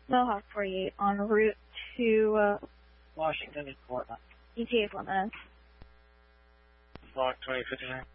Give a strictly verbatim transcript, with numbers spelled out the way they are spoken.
Mohawk forty-eight en route to uh, Washington and Portland. E T A four minutes. Block twenty fifty-nine.